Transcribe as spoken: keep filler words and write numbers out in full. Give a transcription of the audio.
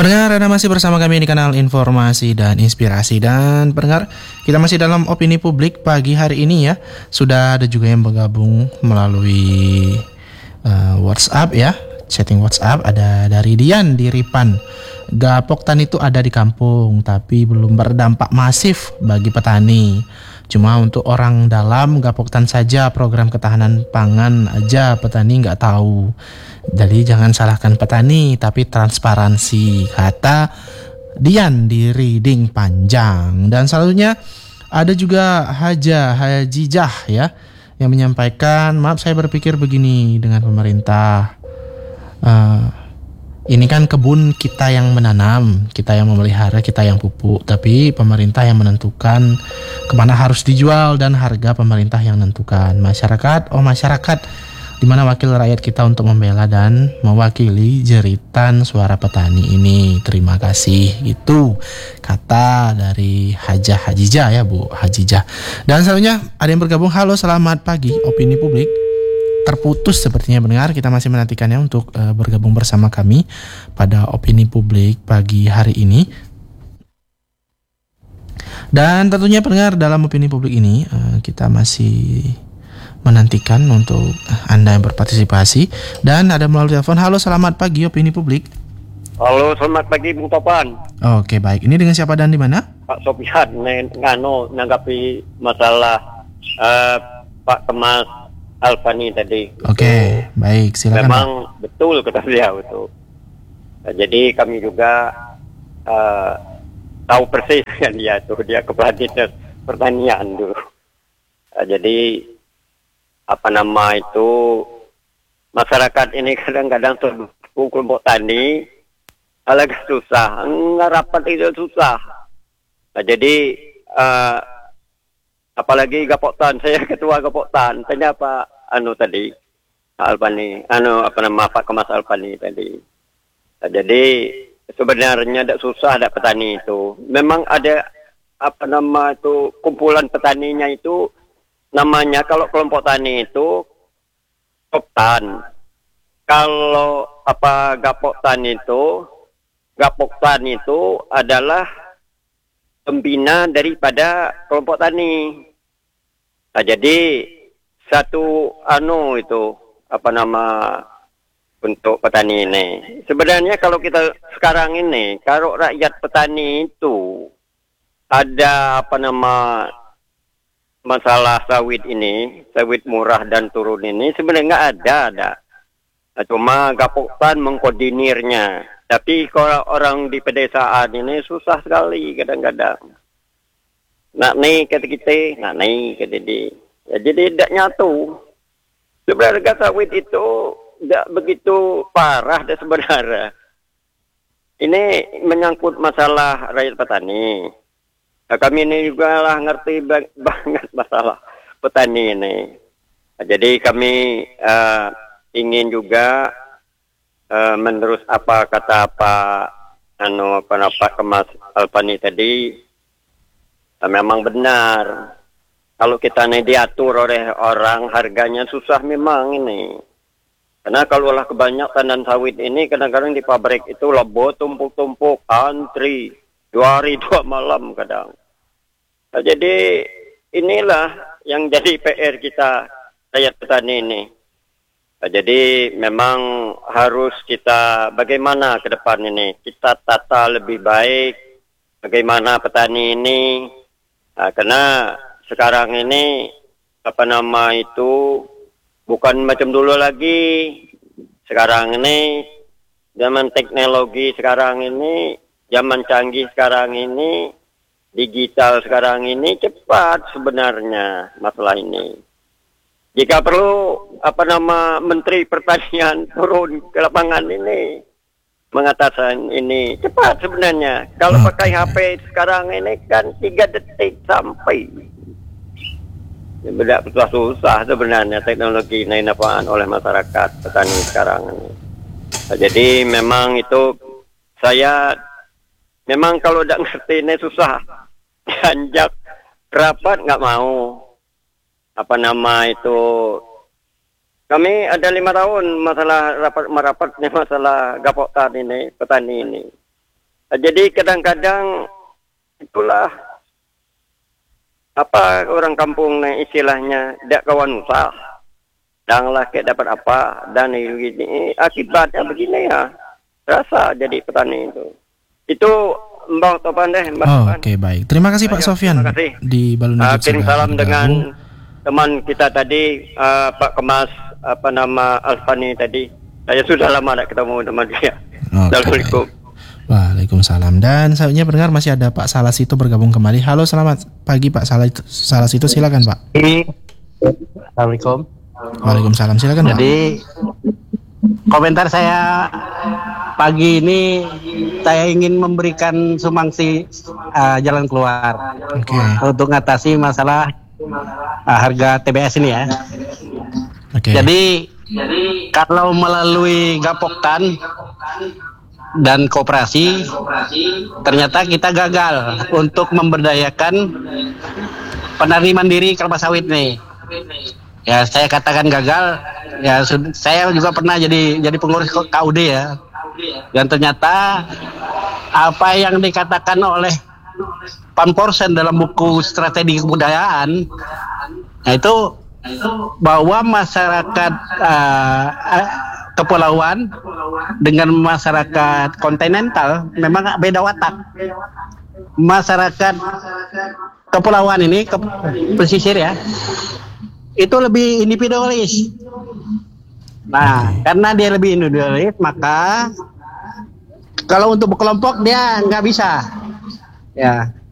Pendengar, Anda masih bersama kami di kanal Informasi dan Inspirasi. Dan pendengar, kita masih dalam opini publik pagi hari ini ya. Sudah ada juga yang bergabung melalui uh, WhatsApp ya, chatting WhatsApp. Ada dari Dian di Ripan. Gapoktan itu ada di kampung, tapi belum berdampak masif bagi petani. Cuma untuk orang dalam Gapoktan saja, program ketahanan pangan aja petani nggak tahu. Jadi jangan salahkan petani, tapi transparansi, kata Dian di Riding Panjang. Dan selanjutnya ada juga Haja Hajijah ya, yang menyampaikan, maaf saya berpikir begini dengan pemerintah. Uh, ini kan kebun kita yang menanam, kita yang memelihara, kita yang pupuk, tapi pemerintah yang menentukan kemana harus dijual dan harga pemerintah yang menentukan. Masyarakat, oh masyarakat, di mana wakil rakyat kita untuk membela dan mewakili jeritan suara petani ini. Terima kasih. Itu kata dari Hajah Hajijah ya Bu Hajijah. Dan selanjutnya ada yang bergabung. Halo, selamat pagi. Opini publik terputus sepertinya pendengar. Kita masih menantikannya untuk uh, bergabung bersama kami pada opini publik pagi hari ini. Dan tentunya pendengar, dalam opini publik ini uh, kita masih menantikan untuk Anda yang berpartisipasi. Dan ada melalui telepon. Halo, selamat pagi opini publik. Halo, selamat pagi Bung Topan. Oke, baik. Ini dengan siapa dan di mana? Pak Sofian, ngano nanggapi masalah uh, Pak Kemas Alfani tadi. Oke, itu, baik. Silakan. Memang Pak. Betul kata beliau itu. Nah, jadi kami juga uh, tahu persis kan dia tuh, dia kepala dinas pertanian dulu. Nah, jadi apa nama itu, masyarakat ini kadang-kadang terpukul kelompok tani agak susah, ngarapat itu susah. Nah, jadi uh, apalagi Gapoktan, saya ketua Gapoktan, tanya Pak anu tadi Pak Alfani, anu apa nama Pak Kemas Alfani tadi. Nah, jadi sebenarnya tidak susah ada petani itu. Memang ada apa nama itu kumpulan petaninya itu. Namanya kalau kelompok tani itu Gapoktan. Kalau apa Gapoktan itu, Gapoktan itu adalah pembina daripada kelompok tani. Nah, jadi satu anu itu apa nama untuk petani ini. Sebenarnya kalau kita sekarang ini, kalau rakyat petani itu ada apa nama masalah sawit ini, sawit murah dan turun ini sebenarnya nggak ada, ada. Nah, cuma Gapoktan mengkoordinirnya. Tapi kalau orang di pedesaan ini susah sekali kadang-kadang. Nak nih kata kita, nak nih kata dia. Ya, jadi tidak nyatu. Sebenarnya harga sawit itu tidak begitu parah dan sebenarnya. Ini menyangkut masalah rakyat petani. Nah, kami ini juga lah ngerti ba- banget masalah petani ini. Nah, jadi kami uh, ingin juga uh, menerus apa kata Pak anu apa Pak Kemas Alfani tadi. Nah, memang benar. Kalau kita ini diatur oleh orang, harganya susah memang ini. Karena kalau lah kebanyakan dan sawit ini kadang-kadang di pabrik itu lebo tumpuk-tumpuk, antri dua hari dua malam kadang. Nah, jadi inilah yang jadi P R kita rakyat petani ini. Nah, jadi memang harus kita bagaimana ke depan ini kita tata lebih baik bagaimana petani ini. Nah, karena sekarang ini apa nama itu bukan macam dulu lagi. Sekarang ini zaman teknologi sekarang ini, zaman canggih sekarang ini, digital sekarang ini cepat sebenarnya masalah ini. Jika perlu apa nama Menteri Pertanian turun ke lapangan ini mengatasi ini cepat sebenarnya. Kalau hmm. pakai H P sekarang ini kan tiga detik sampai. Tidak susah-susah sebenarnya teknologi ini apaan oleh masyarakat petani sekarang ini. Nah, jadi memang itu saya memang kalau tidak ngerti ini susah. Dianjak rapat nggak mau. Apa nama itu? Kami ada lima tahun masalah rapat merapatnya masalah Gapoktan ini petani ini. Jadi kadang-kadang itulah apa orang kampung nah istilahnya tidak kawan usah. Dan lah kayak dapat apa dan ini akibatnya begini ya. Rasa jadi petani itu. Itu Mbak Topan deh. Mbak Oh, Topan. Oke okay, baik. Terima kasih Pak Ayo, Sofyan terima kasih. di Balunajut. Uh, kirim salam dengan teman kita tadi uh, Pak Kemas apa nama Alfani tadi. Saya sudah lama tidak ketemu teman dia. Okay. Assalamualaikum. Waalaikumsalam. Dan selanjutnya pendengar masih ada Pak Salasito bergabung kembali. Halo, selamat pagi Pak Salasito. Salasito silakan Pak. Assalamualaikum. Waalaikumsalam, silakan Pak. Jadi komentar saya pagi ini saya ingin memberikan sumbangsi uh, jalan keluar Oke. okay. untuk mengatasi masalah uh, harga T B S ini ya. Oke. Okay. Jadi, jadi kalau melalui Gapoktan dan koperasi, ternyata kita gagal untuk memberdayakan penari mandiri kelapa sawit nih. Ya saya katakan gagal. Ya saya juga pernah jadi jadi pengurus K U D ya. Dan ternyata apa yang dikatakan oleh Pamporsen dalam buku strategi kebudayaan, nah itu bahwa masyarakat uh, kepulauan dengan masyarakat kontinental memang beda watak. Masyarakat kepulauan ini ke pesisir ya, itu lebih individualis. Nah, karena dia lebih individualis, maka kalau untuk berkelompok dia nggak bisa. Ya,